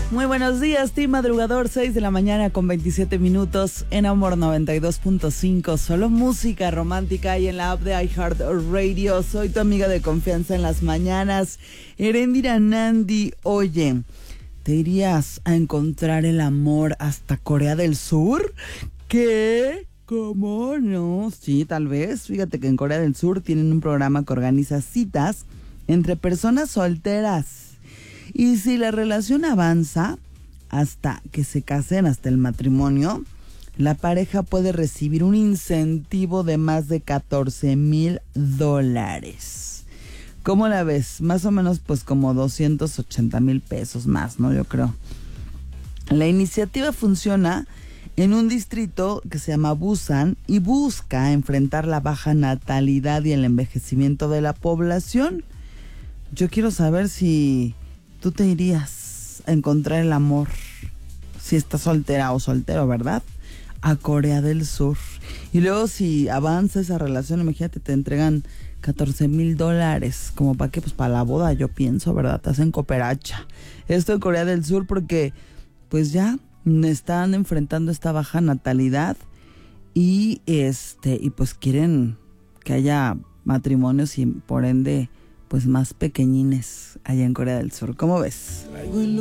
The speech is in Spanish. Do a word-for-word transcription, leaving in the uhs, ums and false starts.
Muy buenos días, team madrugador, seis de la mañana con veintisiete minutos en Amor noventa y dos punto cinco. Solo música romántica y en la app de iHeartRadio. Soy tu amiga de confianza en las mañanas, Erendira Nandi. Oye, ¿te irías a encontrar el amor hasta Corea del Sur? ¿Qué? ¿Cómo no? Sí, tal vez. Fíjate que en Corea del Sur tienen un programa que organiza citas entre personas solteras. Y si la relación avanza hasta que se casen, hasta el matrimonio, la pareja puede recibir un incentivo de más de catorce mil dólares. ¿Cómo la ves? Más o menos pues como doscientos ochenta mil pesos más, ¿no? Yo creo. La iniciativa funciona en un distrito que se llama Busan y busca enfrentar la baja natalidad y el envejecimiento de la población. Yo quiero saber si tú te irías a encontrar el amor, si estás soltera o soltero, ¿verdad? A Corea del Sur. Y luego si avanza esa relación, imagínate, te entregan catorce mil dólares. ¿Como para qué? Pues para la boda, yo pienso, ¿verdad? Te hacen cooperacha. Esto en Corea del Sur porque pues ya están enfrentando esta baja natalidad y este y pues quieren que haya matrimonios y por ende pues más pequeñines allá en Corea del Sur. ¿Cómo ves?